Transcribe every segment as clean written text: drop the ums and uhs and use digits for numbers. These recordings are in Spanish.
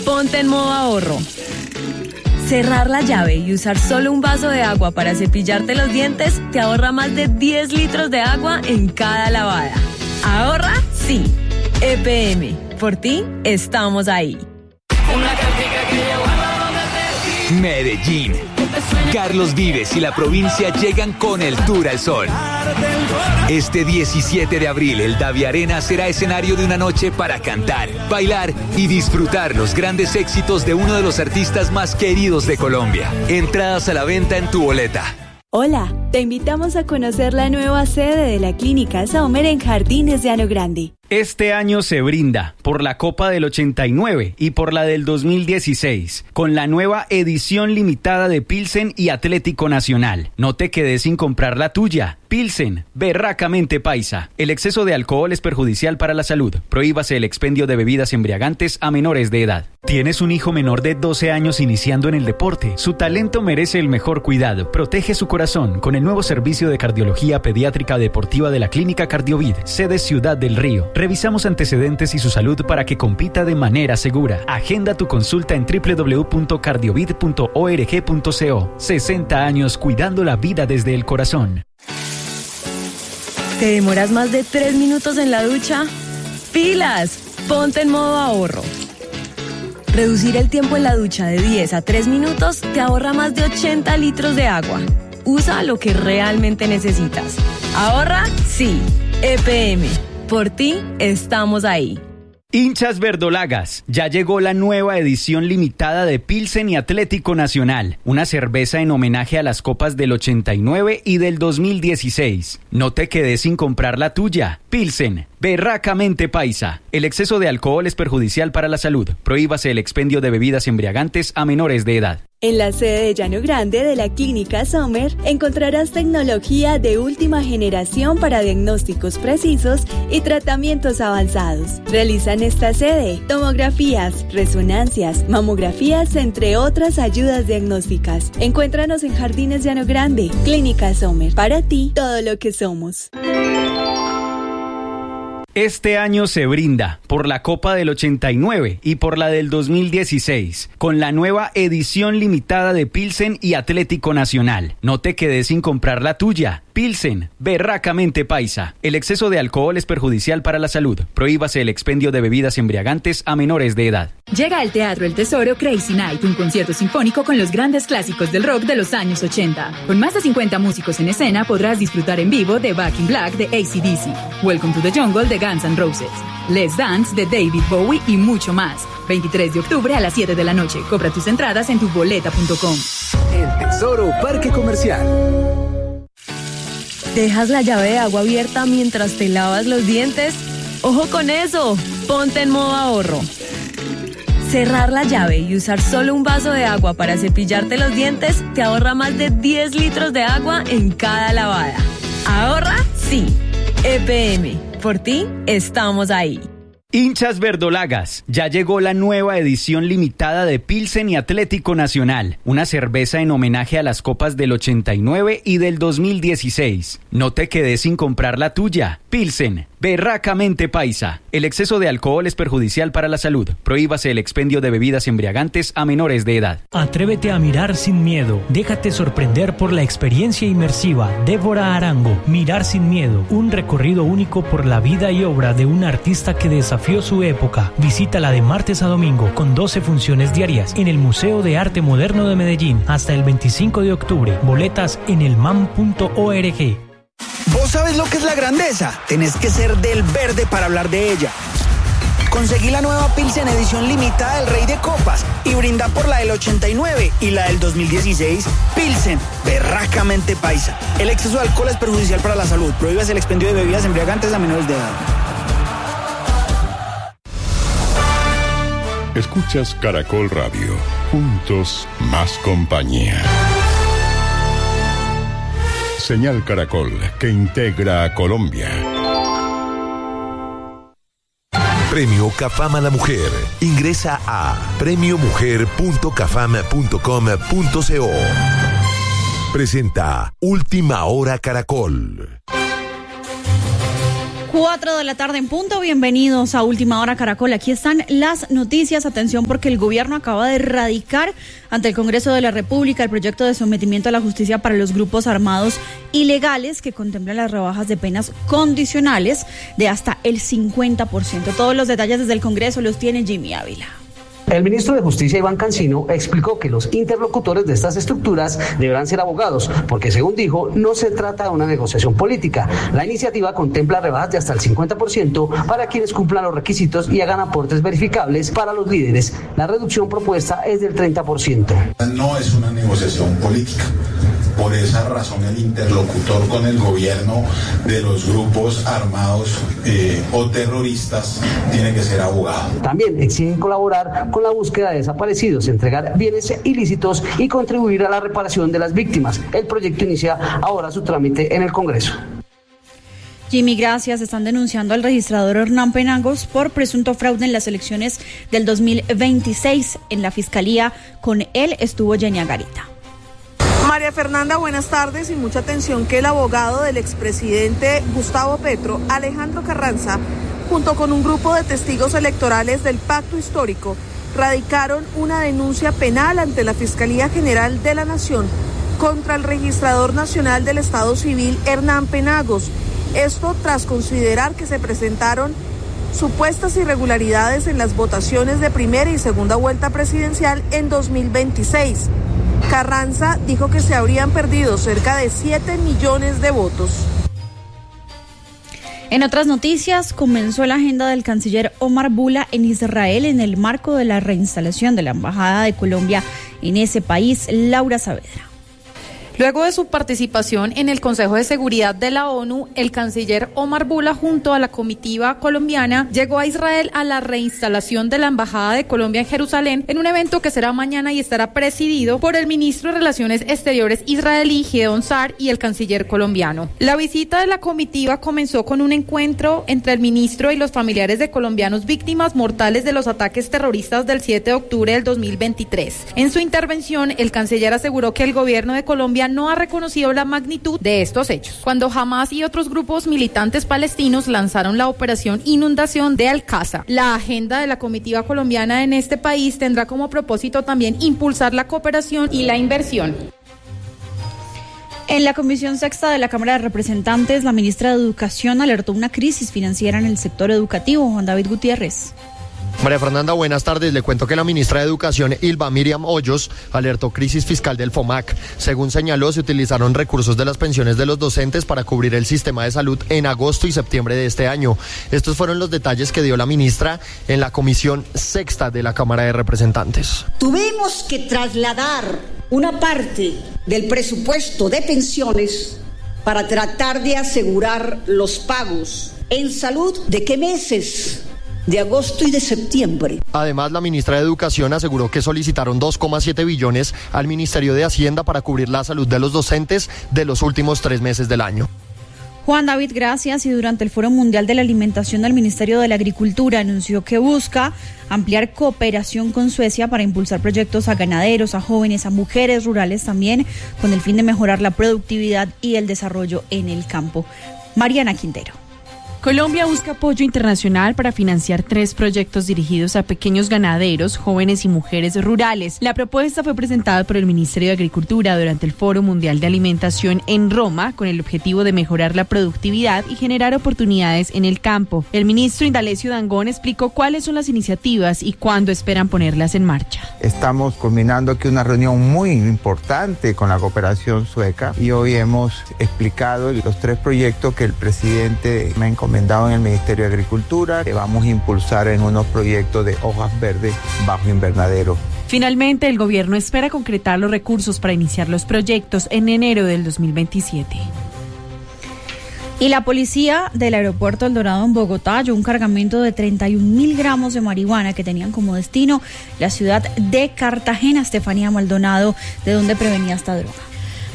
ponte en modo ahorro. Cerrar la llave y usar solo un vaso de agua para cepillarte los dientes te ahorra más de 10 litros de agua en cada lavada. ¿Ahorra? Sí. EPM. Por ti, estamos ahí. Medellín. Carlos Vives y la provincia llegan con el Tour al Sol. Este 17 de abril, el Davi Arena será escenario de una noche para cantar, bailar y disfrutar los grandes éxitos de uno de los artistas más queridos de Colombia. Entradas a la venta en tu boleta. Hola, te invitamos a conocer la nueva sede de la Clínica Sommer en Jardines de Llano Grande. Este año se brinda por la Copa del 89 y por la del 2016, con la nueva edición limitada de Pilsen y Atlético Nacional. No te quedes sin comprar la tuya. Pilsen, berracamente paisa. El exceso de alcohol es perjudicial para la salud. Prohíbase el expendio de bebidas embriagantes a menores de edad. ¿Tienes un hijo menor de 12 años iniciando en el deporte? Su talento merece el mejor cuidado. Protege su corazón con el nuevo servicio de cardiología pediátrica deportiva de la Clínica Cardiovid, sede Ciudad del Río. Revisamos antecedentes y su salud para que compita de manera segura. Agenda tu consulta en www.cardiovid.org.co. 60 años cuidando la vida desde el corazón. ¿Te demoras más de 3 minutos en la ducha? ¡Pilas! Ponte en modo ahorro. Reducir el tiempo en la ducha de 10 a 3 minutos te ahorra más de 80 litros de agua. Usa lo que realmente necesitas. ¿Ahorra? Sí. EPM. Por ti, estamos ahí. Hinchas verdolagas, ya llegó la nueva edición limitada de Pilsen y Atlético Nacional, una cerveza en homenaje a las copas del 89 y del 2016. No te quedes sin comprar la tuya. Pilsen, berracamente paisa. El exceso de alcohol es perjudicial para la salud. Prohíbase el expendio de bebidas embriagantes a menores de edad. En la sede de Llano Grande de la Clínica Sommer encontrarás tecnología de última generación para diagnósticos precisos y tratamientos avanzados. Realizan esta sede tomografías, resonancias, mamografías, entre otras ayudas diagnósticas. Encuéntranos en Jardines de Llano Grande. Clínica Sommer. Para ti, todo lo que somos. Este año se brinda por la Copa del 89 y por la del 2016, con la nueva edición limitada de Pilsen y Atlético Nacional. No te quedes sin comprar la tuya. Pilsen, berracamente paisa. El exceso de alcohol es perjudicial para la salud. Prohíbase el expendio de bebidas embriagantes a menores de edad. Llega al Teatro El Tesoro Crazy Night, un concierto sinfónico con los grandes clásicos del rock de los años 80. Con más de 50 músicos en escena podrás disfrutar en vivo de Back in Black de AC/DC, Welcome to the Jungle de Guns N' Roses, Let's Dance de David Bowie y mucho más. 23 de octubre a las 7 de la noche. Compra tus entradas en tuboleta.com. El Tesoro Parque Comercial. ¿Dejas la llave de agua abierta mientras te lavas los dientes? ¡Ojo con eso! Ponte en modo ahorro. Cerrar la llave y usar solo un vaso de agua para cepillarte los dientes te ahorra más de 10 litros de agua en cada lavada. ¿Ahorra? Sí. EPM. Por ti, estamos ahí. Hinchas verdolagas, ya llegó la nueva edición limitada de Pilsen y Atlético Nacional, una cerveza en homenaje a las copas del 89 y del 2016. No te quedes sin comprar la tuya. Pilsen, berracamente paisa. El exceso de alcohol es perjudicial para la salud. Prohíbase el expendio de bebidas embriagantes a menores de edad. Atrévete a mirar sin miedo. Déjate sorprender por la experiencia inmersiva. Débora Arango, Mirar sin miedo. Un recorrido único por la vida y obra de un artista que desafió su época. Visítala de martes a domingo con 12 funciones diarias en el Museo de Arte Moderno de Medellín hasta el 25 de octubre. Boletas en elmam.org. ¿Vos sabés lo que es la grandeza? Tenés que ser del verde para hablar de ella. Conseguí la nueva Pilsen edición limitada del Rey de Copas y brinda por la del 89 y la del 2016. Pilsen, berracamente paisa. El exceso de alcohol es perjudicial para la salud. Prohíbase el expendio de bebidas embriagantes a menores de edad. Escuchas Caracol Radio. Juntos, más compañía. Señal Caracol, que integra a Colombia. Premio CAFAM a la Mujer. Ingresa a premiomujer.cafam.com.co. Presenta Última Hora Caracol. 4 de la tarde en punto, bienvenidos a Última Hora Caracol. Aquí están las noticias, atención porque el gobierno acaba de radicar ante el Congreso de la República el proyecto de sometimiento a la justicia para los grupos armados ilegales que contempla las rebajas de penas condicionales de hasta el 50%. Todos los detalles desde el Congreso los tiene Jimmy Ávila. El ministro de Justicia, Iván Cancino, explicó que los interlocutores de estas estructuras deberán ser abogados, porque según dijo, no se trata de una negociación política. La iniciativa contempla rebajas de hasta el 50% para quienes cumplan los requisitos y hagan aportes verificables para los líderes. La reducción propuesta es del 30%. No es una negociación política. Por esa razón, el interlocutor con el gobierno de los grupos armados o terroristas tiene que ser abogado. También exigen colaborar con la búsqueda de desaparecidos, entregar bienes ilícitos y contribuir a la reparación de las víctimas. El proyecto inicia ahora su trámite en el Congreso. Jimmy, gracias. Están denunciando al registrador Hernán Penagos por presunto fraude en las elecciones del 2026. En la Fiscalía con él estuvo Jenny Garita. María Fernanda, buenas tardes y mucha atención que el abogado del expresidente Gustavo Petro, Alejandro Carranza, junto con un grupo de testigos electorales del Pacto Histórico, radicaron una denuncia penal ante la Fiscalía General de la Nación contra el registrador nacional del Estado Civil, Hernán Penagos. Esto tras considerar que se presentaron supuestas irregularidades en las votaciones de primera y segunda vuelta presidencial en 2026. Carranza dijo que se habrían perdido cerca de 7 millones de votos. En otras noticias, comenzó la agenda del canciller Omar Bula en Israel en el marco de la reinstalación de la Embajada de Colombia en ese país. Laura Saavedra. Luego de su participación en el Consejo de Seguridad de la ONU, el canciller Omar Bula junto a la comitiva colombiana llegó a Israel a la reinstalación de la Embajada de Colombia en Jerusalén en un evento que será mañana y estará presidido por el ministro de Relaciones Exteriores israelí Gideon Sa'ar y el canciller colombiano. La visita de la comitiva comenzó con un encuentro entre el ministro y los familiares de colombianos víctimas mortales de los ataques terroristas del 7 de octubre del 2023. En su intervención, el canciller aseguró que el gobierno de Colombia no ha reconocido la magnitud de estos hechos. Cuando Hamas y otros grupos militantes palestinos lanzaron la operación Inundación de Al-Aqsa, la agenda de la comitiva colombiana en este país tendrá como propósito también impulsar la cooperación y la inversión. En la Comisión Sexta de la Cámara de Representantes, la ministra de Educación alertó una crisis financiera en el sector educativo. Juan David Gutiérrez. María Fernanda, buenas tardes. Le cuento que la ministra de Educación, Ylva Miriam Hoyos, alertó crisis fiscal del FOMAC. Según señaló, se utilizaron recursos de las pensiones de los docentes para cubrir el sistema de salud en agosto y septiembre de este año. Estos fueron los detalles que dio la ministra en la Comisión Sexta de la Cámara de Representantes. Tuvimos que trasladar una parte del presupuesto de pensiones para tratar de asegurar los pagos en salud. ¿De qué meses? De agosto y de septiembre. Además, la ministra de Educación aseguró que solicitaron 2,7 billones al Ministerio de Hacienda para cubrir la salud de los docentes de los últimos 3 meses del año. Juan David, gracias. Y durante el Foro Mundial de la Alimentación, el Ministerio de la Agricultura anunció que busca ampliar cooperación con Suecia para impulsar proyectos a ganaderos, a jóvenes, a mujeres rurales también, con el fin de mejorar la productividad y el desarrollo en el campo. Mariana Quintero. Colombia busca apoyo internacional para financiar 3 proyectos dirigidos a pequeños ganaderos, jóvenes y mujeres rurales. La propuesta fue presentada por el Ministerio de Agricultura durante el Foro Mundial de Alimentación en Roma, con el objetivo de mejorar la productividad y generar oportunidades en el campo. El ministro Indalecio Dangond explicó cuáles son las iniciativas y cuándo esperan ponerlas en marcha. Estamos culminando aquí una reunión muy importante con la cooperación sueca y hoy hemos explicado los 3 proyectos que el presidente me ha encomendado en el Ministerio de Agricultura, que vamos a impulsar en unos proyectos de hojas verdes bajo invernadero. Finalmente, el gobierno espera concretar los recursos para iniciar los proyectos en enero del 2027. Y la policía del aeropuerto El Dorado en Bogotá halló un cargamento de 31.000 gramos de marihuana que tenían como destino la ciudad de Cartagena. Estefanía Maldonado, ¿de dónde prevenía esta droga?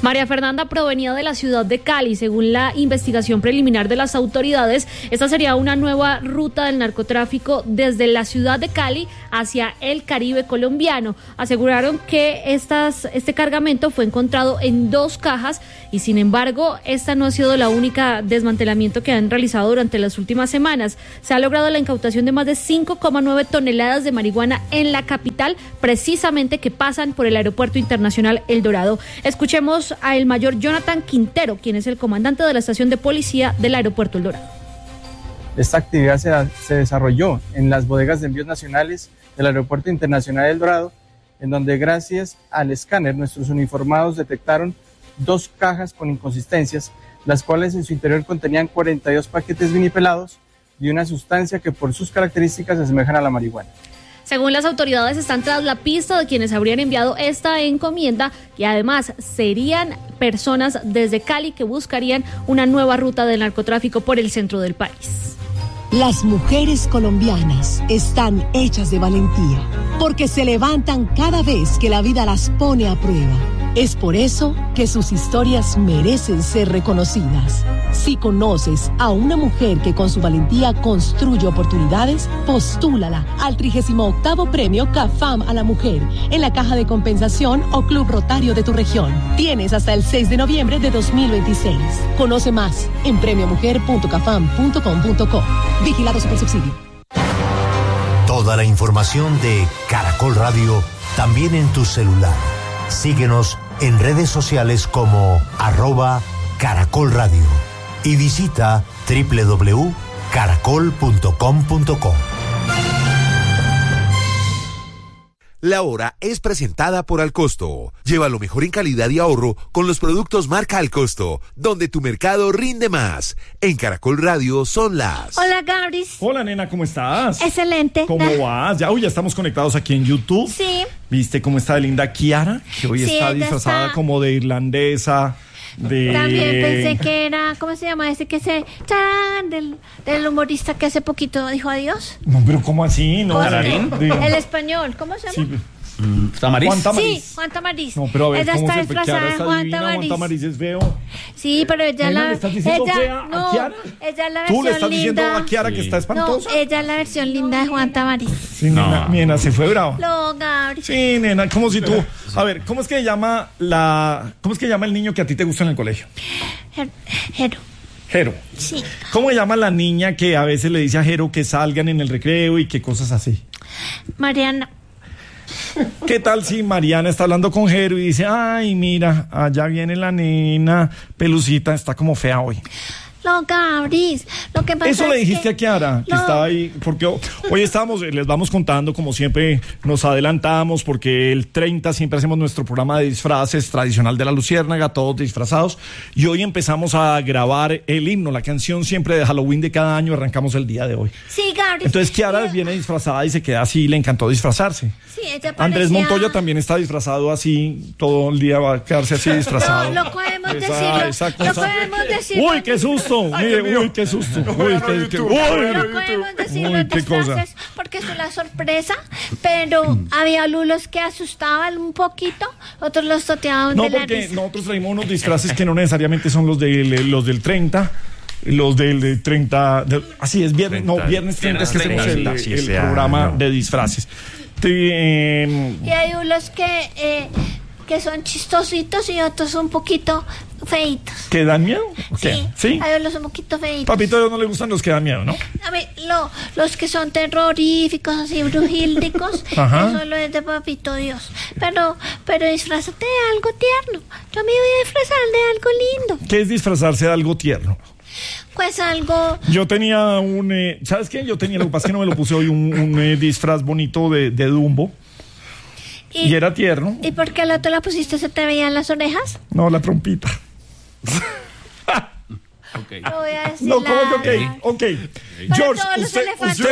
María Fernanda provenía de la ciudad de Cali. Según la investigación preliminar de las autoridades, esta sería una nueva ruta del narcotráfico desde la ciudad de Cali hacia el Caribe colombiano. Aseguraron que este cargamento fue encontrado en 2 cajas y, sin embargo, esta no ha sido la única desmantelamiento que han realizado durante las últimas semanas. Se ha logrado la incautación de más de 5,9 toneladas de marihuana en la capital, precisamente que pasan por el Aeropuerto Internacional El Dorado. Escuchemos a el mayor Jonathan Quintero, quien es el comandante de la estación de policía del Aeropuerto El Dorado. Esta actividad se desarrolló en las bodegas de envíos nacionales del Aeropuerto Internacional El Dorado, en donde gracias al escáner nuestros uniformados detectaron 2 cajas con inconsistencias, las cuales en su interior contenían 42 paquetes vinipelados de una sustancia que por sus características se asemejan a la marihuana. Según las autoridades, están tras la pista de quienes habrían enviado esta encomienda y además serían personas desde Cali que buscarían una nueva ruta del narcotráfico por el centro del país. Las mujeres colombianas están hechas de valentía porque se levantan cada vez que la vida las pone a prueba. Es por eso que sus historias merecen ser reconocidas. Si conoces a una mujer que con su valentía construye oportunidades, postúlala al 38º Premio CAFAM a la Mujer en la Caja de Compensación o Club Rotario de tu región. Tienes hasta el 6 de noviembre de 2026. Conoce más en premiomujer.cafam.com.co. Vigilado Supersubsidio. Toda la información de Caracol Radio también en tu celular. Síguenos en redes sociales como @Caracol Radio y visita www.caracol.com.co. La hora es presentada por Alcosto. Lleva lo mejor en calidad y ahorro con los productos marca Alcosto, donde tu mercado rinde más. En Caracol Radio son las... Hola, Gabris. Hola, nena, ¿cómo estás? Excelente. ¿Cómo vas? Ya estamos conectados aquí en YouTube. Sí. ¿Viste cómo está de linda Kiara? Que hoy está disfrazada como de irlandesa. También pensé que era, ¿cómo se llama ese que del humorista que hace poquito dijo adiós? No, pero ¿cómo así? No, el español, ¿cómo se llama? Sí. ¿Tamariz? Juan Tamariz. Sí, Juan Tamariz. No, pero a ver, ella ¿cómo está se disfrazada de Juan Tamariz. Juan Tamariz es feo. Sí, pero ella ¿le estás diciendo fea a Kiara? Ella es la versión ¿Tú le estás linda. diciendo a Kiara que está espantosa? No, ella es la versión linda de Juan Tamariz. Sí, nena, se fue brava. No, Gabriel. Sí, nena, como si tú... A ver, ¿cómo es que llama el niño que a ti te gusta en el colegio? Jero. Sí. ¿Cómo se llama la niña que a veces le dice a Jero que salgan en el recreo y que cosas así? Mariana. ¿Qué tal si Mariana está hablando con Jero y dice, ay, mira, allá viene la nena, Pelucita, está como fea hoy? No, Gabris, lo que pasa Eso le dijiste a Kiara, que no. estaba ahí, porque hoy les vamos contando, como siempre, nos adelantamos, porque el 30 siempre hacemos nuestro programa de disfraces tradicional de la Luciérnaga, todos disfrazados, y hoy empezamos a grabar el himno, la canción siempre de Halloween de cada año, arrancamos el día de hoy. Sí, Gabris. Entonces Kiara viene disfrazada y se queda así, le encantó disfrazarse. Sí, ella parecía... Andrés Montoya también está disfrazado así, todo el día va a quedarse así disfrazado. No, lo podemos decirlo. Exacto. Lo podemos decirlo. ¡Uy, qué susto! Mire, uy, qué susto. No podemos decirlo en disfraces porque es una sorpresa, pero había algunos que asustaban un poquito, otros los toteaban de la risa. No, porque nosotros traímos unos disfraces que no necesariamente son los del 30. Los del 30, así es, viernes 30 es que hacemos el programa de disfraces. Y hay unos que son chistositos y otros un poquito feitos. ¿Que dan miedo? Okay. Sí, hay unos un poquito feitos. Papito, a ellos no le gustan los que dan miedo, ¿no? A mí, los que son terroríficos, así brujíldicos, eso lo es de Papito Dios. Pero disfrázate de algo tierno. Yo me voy a disfrazar de algo lindo. ¿Qué es disfrazarse de algo tierno? Pues algo... Yo tenía ¿sabes qué? Lo que pasa es que no me lo puse hoy, un disfraz bonito de Dumbo. Y era tierno. ¿Y por qué la te la pusiste? ¿Se te veían las orejas? No, la trompita. Okay. Yo voy a decir no, ¿cómo que ok? George, usted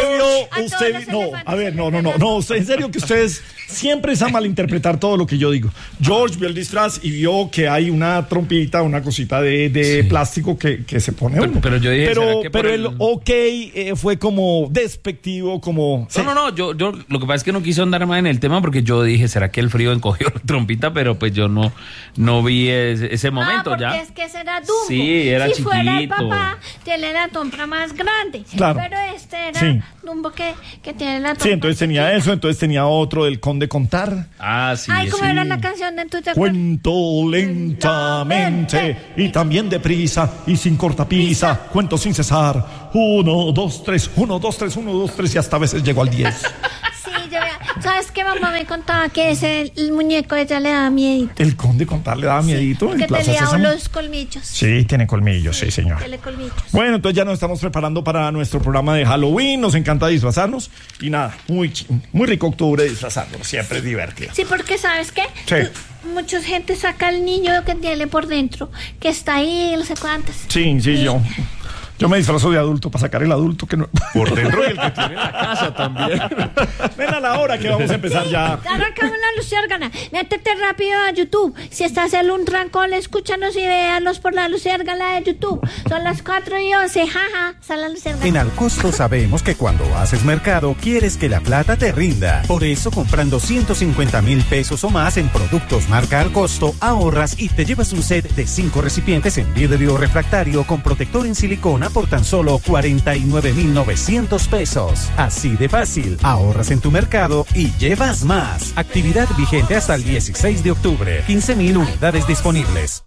en serio que ustedes siempre es a malinterpretar todo lo que yo digo. George vio el disfraz y vio que hay una trompita, una cosita de plástico que se pone uno. Pero yo dije, pero el fue como despectivo, como... No, yo lo que pasa es que no quiso andar más en el tema porque yo dije, ¿será que el frío encogió la trompita? Pero pues yo no vi ese momento porque ya. Es que ese era Dumbo. Sí, era si chiquito. Fuera el papá, tiene la trompa más grande. Claro. Pero este era Dumbo que tiene la trompa. Sí, entonces tenía eso, entonces tenía otro del Conde Contar. Ah, sí. Ay, ¿cómo era la canción de tu te Cuento lentamente y también deprisa y sin cortapisa. Cuento sin cesar. 1, 2, 3, 1, 2, 3, 1, 2, 3 y hasta a veces llego al 10. Sí, ¿sabes qué? Mamá me contaba que el muñeco de ella le daba miedito. El Conde Contar le daba miedito. Porque tenía los colmillos. Sí, tiene colmillos, sí, señor. Tiene colmillos. Bueno, entonces ya nos estamos preparando para nuestro programa de Halloween. Nos encanta disfrazarnos. Y nada, muy rico octubre disfrazarnos. Siempre es divertido. Sí, porque ¿sabes qué? Sí. Mucha gente saca al niño que tiene por dentro, que está ahí, no sé cuántas. Sí, yo me disfrazo de adulto para sacar el adulto que no... Por dentro y el que tiene en la casa también. Ven a la hora que vamos a empezar ya. Arrancamos la luciérgana. Métete rápido a YouTube. Si estás en un trancón, escúchanos y véanos por la luciérgana de YouTube. Son las 4:11. Jaja, sale la luciérgana. En Alcosto sabemos que cuando haces mercado, quieres que la plata te rinda. Por eso, comprando 150,000 pesos o más en productos marca Alcosto, ahorras y te llevas un set de 5 recipientes en vidrio refractario con protector en silicona por tan solo 49,900 pesos. Así de fácil, ahorras en tu mercado y llevas más. Actividad vigente hasta el 16 de octubre. 15,000 unidades disponibles.